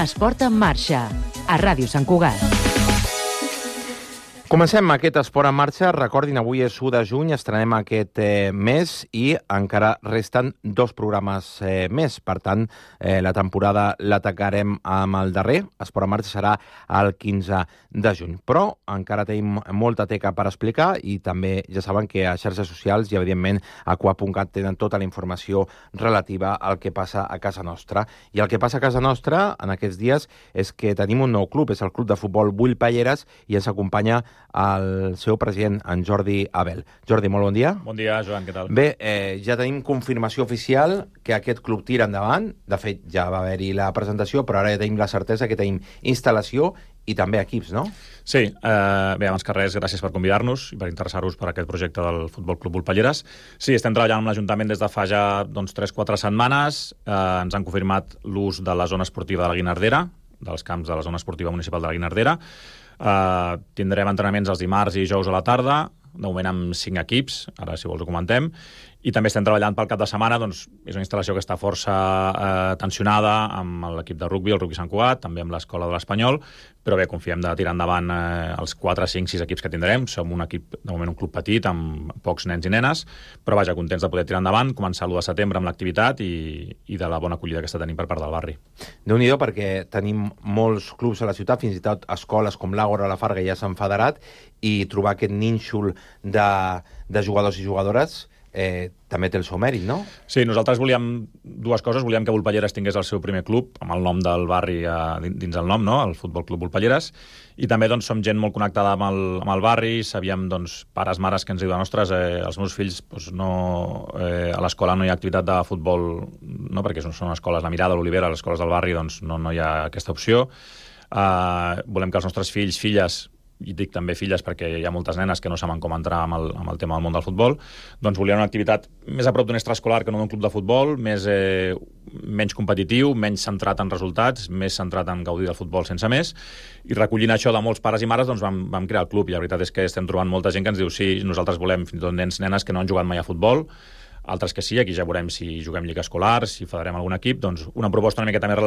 Esport en marxa, a Ràdio Sant Cugat. Comencem aquest Esport en marxa. Recordin, avui és 1 de juny, estrenem aquest mes i encara resten 2 programes més. Per tant, la temporada l'atacarem amb el darrer. Esport en marxa serà el 15 de juny. Però encara tenim molta teca per explicar i també ja saben que a xarxes socials i, evidentment, a CUA.cat tenen tota la informació relativa al que passa a casa nostra. I el que passa a casa nostra en aquests dies és que tenim un nou club, és el Club de Futbol Bull Palleres, i ens acompanya el seu president, en Jordi Abel. Jordi, molt bon dia. Bon dia, Joan, què tal? Bé, ja tenim confirmació oficial que aquest club tira endavant. De fet, ja va haver-hi la presentació, però ara ja tenim la certesa que tenim instal·lació i també equips, no? Sí, bé, abans que res, gràcies per convidar-nos i per interessar-vos per aquest projecte del Futbol Club Bull Palleres. Sí, estem treballant amb l'Ajuntament des de fa ja 3-4 setmanes. Ens han confirmat l'ús de la zona esportiva de la Guinardera, dels camps de la zona esportiva municipal de la Guinardera. Tindrem entrenaments els dimarts i dijous a la tarda, de moment amb 5 equips, ara si vols ho comentem, i també estem treballant pel cap de setmana, doncs és una instal·lació que està força tensionada amb l'equip de rugby, el Rugby Sant Cugat, també amb l'Escola de l'Espanyol, però bé, confiem de tirar endavant els 4, 5, 6 equips que tindrem. Som un equip, de moment un club petit, amb pocs nens i nenes, però vaja, contents de poder tirar endavant, començar l'1 de setembre amb l'activitat i de la bona acollida que està tenint per part del barri. Déu-n'hi-do, perquè tenim molts clubs a la ciutat, fins i tot escoles com l'Àgora, la Farga ja s'han federat, i trobar aquest nínxol de jugadors i jugadores també té el seu mèrit, no? Sí, nosaltres volíem 2 coses. Volíem que Bull Palleres tingués el seu primer club, amb el nom del barri dins el nom, no? El Futbol Club Bull Palleres. I també doncs, som gent molt connectada amb el barri. Sabíem, doncs, pares, mares que ens diuen, ostres, els meus fills doncs, a l'escola no hi ha activitat de futbol, no? Perquè són escoles, la Mirada, l'Olivera, les escoles del barri, doncs no hi ha aquesta opció. Volem que els nostres fills, filles, i dic també filles perquè hi ha moltes nenes que no saben com entrar amb el tema del món del futbol, doncs volien una activitat més a prop d'un extraescolar que no d'un club de futbol, menys competitiu, menys centrat en resultats, més centrat en gaudir del futbol sense més, i recollint això de molts pares i mares doncs vam crear el club, i la veritat és que estem trobant molta gent que ens diu sí, nosaltres volem fins i tot nens, nenes que no han jugat mai a futbol, altres que sí, aquí ja veurem si juguem lliga escolar, si federem algun equip, doncs una proposta una miqueta més